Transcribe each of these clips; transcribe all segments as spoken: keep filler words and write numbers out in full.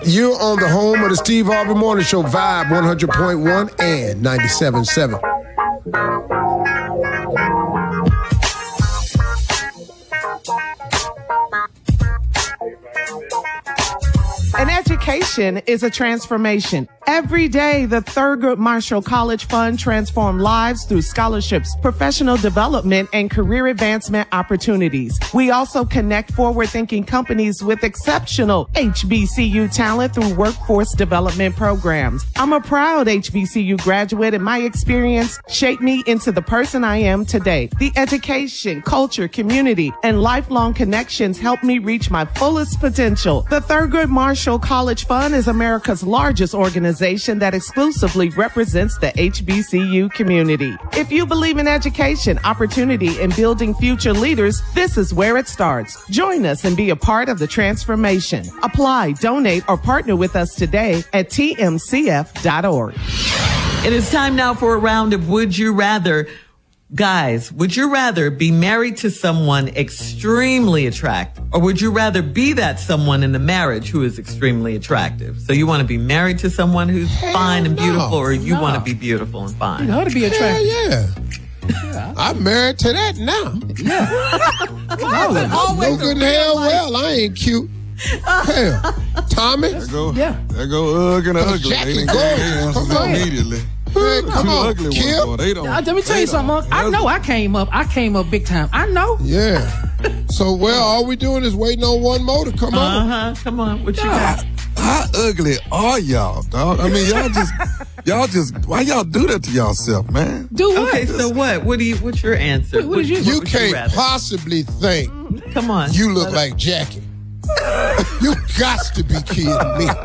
You're on the home of the Steve Harvey Morning Show, Vibe one hundred point one and ninety-seven point seven. An education is a transformation. Every day, the Thurgood Marshall College Fund transforms lives through scholarships, professional development, and career advancement opportunities. We also connect forward-thinking companies with exceptional H B C U talent through workforce development programs. I'm a proud H B C U graduate, and my experience shaped me into the person I am today. The education, culture, community, and lifelong connections helped me reach my fullest potential. The Thurgood Marshall College Fund is America's largest organization that exclusively represents the H B C U community. If you believe in education, opportunity, and building future leaders, this is where it starts. Join us and be a part of the transformation. Apply, donate, or partner with us today at T M C F dot org. It is time now for a round of Would You Rather. Guys, would you rather be married to someone extremely attractive, or would you rather be that someone in the marriage who is extremely attractive? So you want to be married to someone who's Hell fine and beautiful, no, or you no. want to be beautiful and fine? You ought to be attractive. Hell yeah. yeah. I'm married to that now. Yeah. Why is it No always good in hell well, I ain't cute. Hell, Tommy. There go, yeah. there go ugly and ugly. Jackie They Gold. didn't Come answer on. immediately. Hey, come Two on, ugly Kim. ones, boy. They don't. Now, let me tell you something, Unc. I know I came up. I came up big time. I know. Yeah. So, well, all we doing is waiting on one more to come on. Uh-huh. Come on. What you How, got? how ugly are y'all, dog? I mean, y'all just, y'all just, why y'all do that to y'allself, man? Do what? Okay, so what? What do you? What's your answer? What- what did you- You would can't rather? possibly think Come on. you look like Jackie. You got to be kidding me.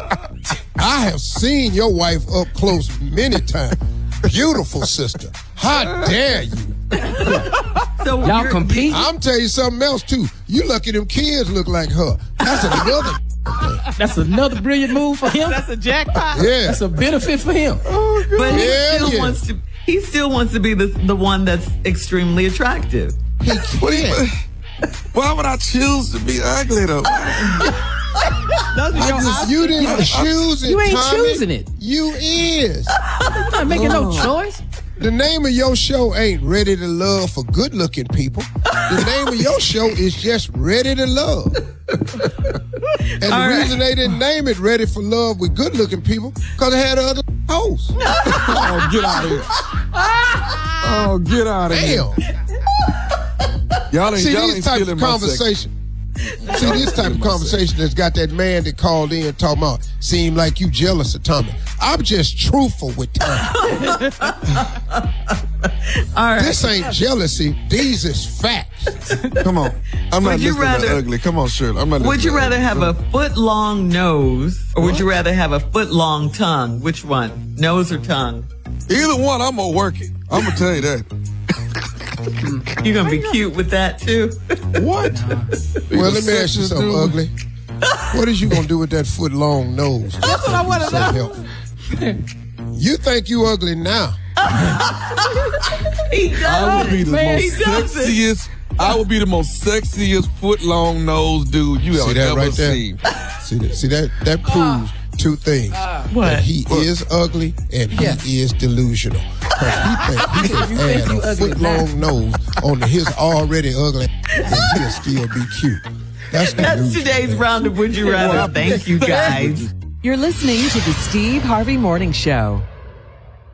I have seen your wife up close many times. Beautiful sister. How dare you? So Y'all you're- compete? I'm telling you something else, too. You lucky them kids look like her. That's another That's another brilliant move for him. That's a jackpot. Yeah. That's a benefit for him. But he Hell still yeah. wants to. He still wants to be the the one that's extremely attractive. He What do you, can't. why would I choose to be ugly, though? I just, you didn't choose it, You ain't Tommy. choosing it. You is. You're not making no choice. The name of your show ain't Ready to Love for good-looking people. The name of your show is just Ready to Love. And the All right. reason they didn't name it Ready for Love with good-looking people, because it had other hosts. Oh, get out of here. Oh, get out of here. Damn. Y'all ain't, See, y'all these ain't type stealing of my conversation. See, this type of conversation that's got that man that called in talking about, seem like you jealous of Tommy. I'm just truthful with Tommy. All right. This ain't jealousy. These is facts. sex. Come on. I'm not Would you listening rather- to ugly. Come on, Shirley. I'm not Would you listening to rather ugly. have a foot long nose, or would you rather have a foot long tongue? Which one? Nose or tongue? Either one, I'm gonna work it. I'm gonna tell you that. You're gonna be cute with that too. What? Well, let me ask you Sexist something, dude. ugly. What is you gonna do with that foot long nose? That's what I want to know. know. You think you ugly now? He does. I would be the Man, most he does it. sexiest. I would be the most sexiest foot long nose dude you See have that ever right there? seen. See that? See that? That proves two things. What? That he is ugly and he Yeah. is delusional. Because he think he If you can think add you a ugly foot long nose on his already ugly and he'll still be cute. That's, That's delusional, today's man. round of Would You Rather. Thank you, guys. You're listening to the Steve Harvey Morning Show.